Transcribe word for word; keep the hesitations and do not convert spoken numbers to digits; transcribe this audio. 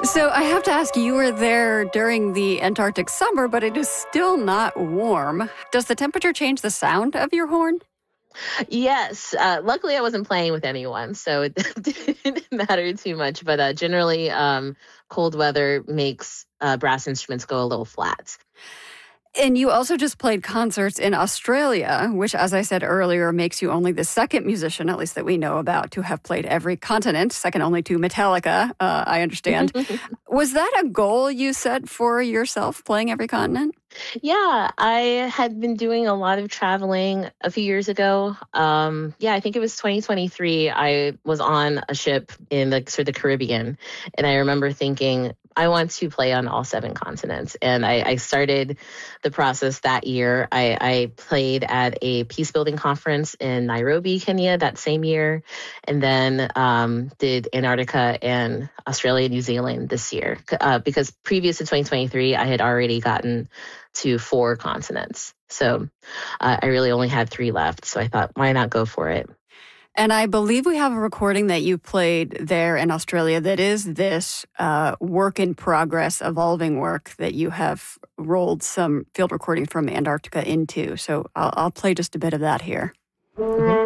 So I have to ask, you were there during the Antarctic summer, but it is still not warm. Does the temperature change the sound of your horn? Yes. Uh, luckily, I wasn't playing with anyone, so it didn't matter too much. But uh, generally, um, cold weather makes uh, brass instruments go a little flat. And you also just played concerts in Australia, which, as I said earlier, makes you only the second musician, at least that we know about, to have played every continent, second only to Metallica, uh, I understand. Was that a goal you set for yourself, playing every continent? Yeah, I had been doing a lot of traveling a few years ago. Um, yeah, I think it was twenty twenty-three. I was on a ship in the sort of the Caribbean, and I remember thinking, I want to play on all seven continents. And I, I started the process that year. I, I played at a peace building conference in Nairobi, Kenya, that same year, and then um, did Antarctica and Australia, New Zealand this year. Uh, because previous to twenty twenty-three, I had already gotten to four continents. So uh, I really only had three left. So I thought, why not go for it? And I believe we have a recording that you played there in Australia that is this uh, work in progress, evolving work that you have rolled some field recording from Antarctica into. So I'll, I'll play just a bit of that here.